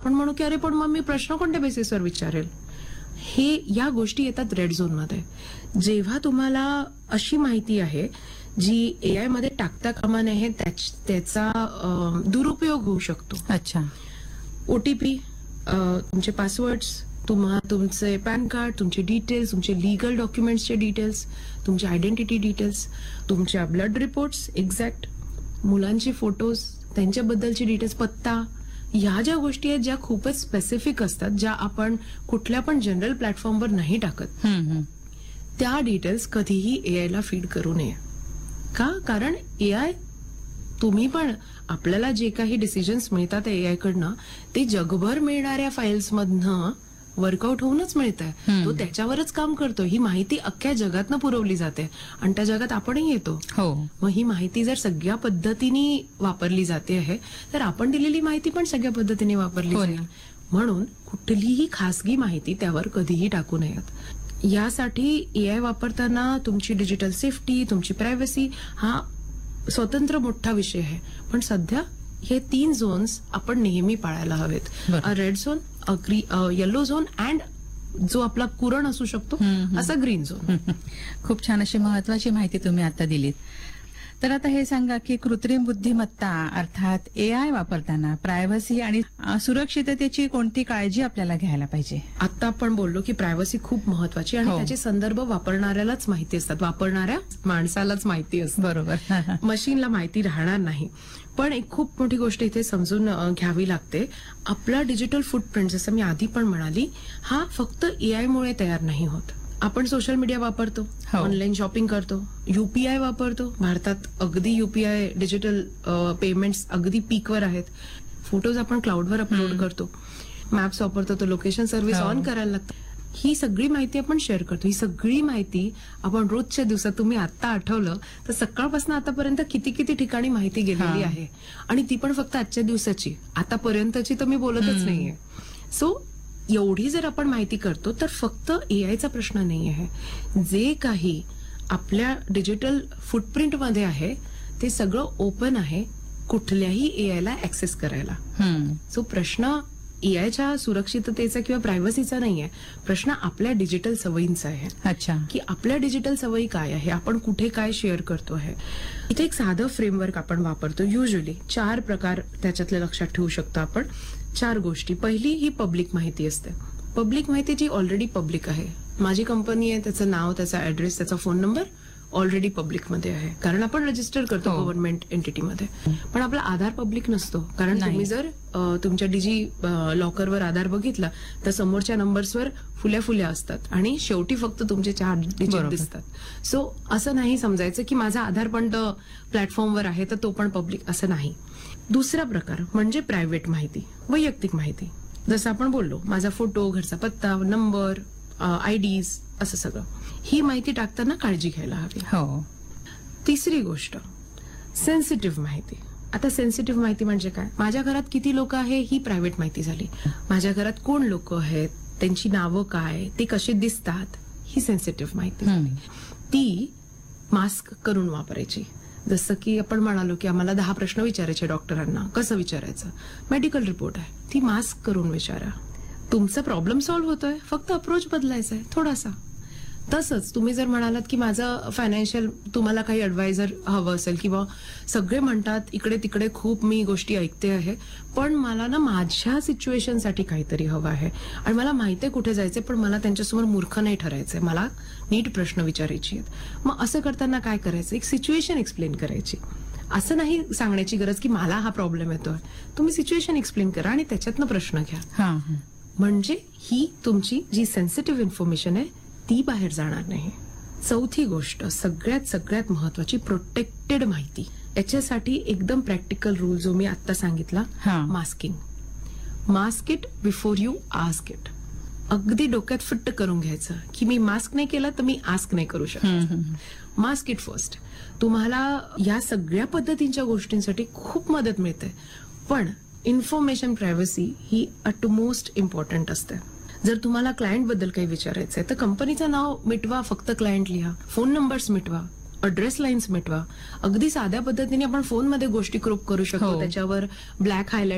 आपण म्हणू की अरे पण मग मी प्रश्न कोणत्या बेसिसवर विचारेल. हे या गोष्टी येतात रेड झोन मध्ये. जेव्हा तुम्हाला अशी माहिती आहे जी एआय मध्ये टाकता कामा नये, त्याचा दुरुपयोग होऊ शकतो. अच्छा. ओटीपी, तुमचे पासवर्ड्स, तुमचे पॅन कार्ड, तुमचे डिटेल्स, तुमचे लिगल डॉक्युमेंट्सचे डिटेल्स, तुमचे आयडेंटिटी डिटेल्स, तुमच्या ब्लड रिपोर्ट्स एक्झॅक्ट, मुलांचे फोटोज, त्यांच्याबद्दलचे डिटेल्स, पत्ता, ह्या ज्या गोष्टी आहेत ज्या खूपच स्पेसिफिक असतात, ज्या आपण कुठल्या पण जनरल प्लॅटफॉर्मवर नाही टाकत, त्या डिटेल्स कधीही एआय ला फीड करू नये. का? कारण एआय, तुम्ही पण आपल्याला जे काही डिसिजन्स मिळतात एआय कडनं ते जगभर मिळणाऱ्या फाईल्स मधनं वर्कआउट होऊनच मिळत आहे. तो त्याच्यावरच काम करतो. ही माहिती अख्ख्या जगातनं पुरवली जाते आणि त्या जगात आपणही येतो. मग ही माहिती जर सगळ्या पद्धतीने वापरली जाते आहे तर आपण दिलेली माहिती पण सगळ्या पद्धतीने वापरली जाईल. म्हणून कुठलीही खासगी माहिती त्यावर कधीही टाकू नयेत. यासाठी एआय वापरताना तुमची डिजिटल सेफ्टी, तुमची प्रायव्हसी हा स्वतंत्र मोठा विषय आहे. पण सध्या हे 3 झोन्स आपण नेहमी पाळायला हवेत. Red zone, yellow zone and जो आपला कुरण असू शकतो असा ग्रीन झोन. खूप छान अशी महत्वाची माहिती तुम्ही आता दिलीत. तर आता हे सांगा की कृत्रिम बुद्धिमत्ता अर्थात एआय वापरताना प्रायव्हसी आणि सुरक्षिततेची कोणती काळजी आपल्याला घ्यायला पाहिजे? आता आपण बोललो की प्रायव्हसी खूप महत्वाची आणि त्याचे संदर्भ वापरणाऱ्यालाच माहिती असतात, वापरणाऱ्या माणसालाच माहिती असतं. बरोबर. मशीनला माहिती राहणार नाही. पण एक खूप मोठी गोष्ट इथे समजून घ्यावी लागते. आपला डिजिटल फुटप्रिंट, जसं मी आधी पण म्हणाली, हा फक्त एआय मुळे तयार नाही होत. आपण सोशल मीडिया वापरतो, ऑनलाईन शॉपिंग करतो, युपीआय वापरतो. भारतात अगदी युपीआय डिजिटल पेमेंट्स अगदी पीकवर आहेत. फोटोज आपण क्लाउडवर अपलोड करतो, मॅप्स वापरतो, तो लोकेशन सर्व्हिस ऑन करायला लागतं. ही सगळी माहिती आपण शेअर करतो. ही सगळी माहिती आपण रोजच्या दिवसात, तुम्ही आता आठवलं तर सकाळपासून आतापर्यंत किती किती ठिकाणी माहिती गेलेली आहे आणि ती पण फक्त आजच्या दिवसाची, आतापर्यंतची तर मी बोलतच नाहीये. सो एवढी जर आपण माहिती करतो तर फक्त एआयचा प्रश्न नाही आहे. जे काही आपल्या डिजिटल फुटप्रिंट मध्ये आहे ते सगळं ओपन आहे कुठल्याही एआयला ऍक्सेस करायला. सो प्रश्न एआयच्या सुरक्षिततेचा किंवा प्रायव्हसीचा नाहीये, प्रश्न आपल्या डिजिटल सवयींचा आहे. अच्छा. की आपल्या डिजिटल सवयी काय आहे, आपण कुठे काय शेअर करतो आहे. इथे एक साधं फ्रेमवर्क आपण वापरतो. युजली 4 प्रकार त्याच्यातले लक्षात ठेवू शकतो आपण. 4 गोष्टी. पहिली ही पब्लिक माहिती असते. पब्लिक माहिती जी ऑलरेडी पब्लिक आहे. माझी कंपनी आहे, त्याचं नाव, त्याचा ऍड्रेस, त्याचा फोन नंबर ऑलरेडी पब्लिक मध्ये आहे, कारण आपण रजिस्टर करतो गव्हर्नमेंट एंटिटीमध्ये. पण आपला आधार पब्लिक नसतो, कारण तुम्ही जर तुमच्या डिजी लॉकरवर आधार बघितला तर समोरच्या नंबर्सवर फुल्या असतात आणि शेवटी फक्त तुमचे 4 डिजिट दिसतात. सो असं नाही समजायचं की माझा आधार पण प्लॅटफॉर्मवर आहे तर तो पण पब्लिक, असं नाही. दुसरा प्रकार म्हणजे प्रायव्हेट माहिती, वैयक्तिक माहिती. जसं आपण बोललो, माझा फोटो, घरचा पत्ता, नंबर, आयडीज, असं सगळं. ही माहिती टाकताना काळजी घ्यायला हवी. तिसरी गोष्ट, सेन्सिटिव्ह माहिती. आता सेन्सिटिव्ह माहिती म्हणजे काय? माझ्या घरात किती लोक आहे ही प्रायव्हेट माहिती झाली. माझ्या घरात कोण लोक आहेत, त्यांची नावं काय, ते कसे दिसतात, ही सेन्सिटिव्ह माहिती झाली. ती मास्क करून वापरायची. जसं की आपण म्हणालो की आम्हाला 10 प्रश्न विचारायचे डॉक्टरांना, कसं विचारायचं? मेडिकल रिपोर्ट आहे, ती मास्क करून विचारा. तुमचा प्रॉब्लेम सॉल्व्ह होतोय, फक्त अप्रोच बदलायचा आहे थोडासा. तसंच तुम्ही जर म्हणालात की माझं फायनान्शियल, तुम्हाला काही ऍडवायझर हवं असेल किंवा सगळे म्हणतात इकडे तिकडे खूप मी गोष्टी ऐकते आहे, पण मला ना माझ्या सिच्युएशनसाठी काहीतरी हवं आहे आणि मला माहिती आहे कुठे जायचंय, पण मला त्यांच्यासमोर मूर्ख नाही ठरायचंय, मला नीट प्रश्न विचारायची आहेत. मग असं करताना काय करायचं? एक सिच्युएशन एक्सप्लेन करायची. असं नाही सांगण्याची गरज की मला हा प्रॉब्लेम येतोय. तुम्ही सिच्युएशन एक्सप्लेन करा आणि त्याच्यातनं प्रश्न घ्या. म्हणजे ही तुमची जी सेन्सिटिव्ह इन्फॉर्मेशन आहे ती बाहेर जाणार नाही. चौथी गोष्ट, सगळ्यात महत्वाची, प्रोटेक्टेड माहिती. याच्यासाठी एकदम प्रॅक्टिकल रूल जो मी आता सांगितला, masking. Mask it before you ask it. अगदी डोक्यात फिट्ट करून घ्यायचं की मी मास्क नाही केला तर मी आस्क नाही करू शकत. Mask it first. तुम्हाला या सगळ्या पद्धतींच्या गोष्टींसाठी खूप मदत मिळते, पण इन्फॉर्मेशन प्रायव्हसी ही अटमोस्ट इम्पॉर्टंट असते. जर तुम्हाला क्लायंट बद्दल काही विचारायचंय तर कंपनीचं नाव मिटवा, फक्त क्लायंट लिहा, फोन नंबर्स मिटवा, अड्रेस लाईन्स मिटवा. अगदी साध्या पद्धतीने आपण फोनमध्ये गोष्टी क्रोप करू शकतो, त्याच्यावर ब्लॅक हायलाइट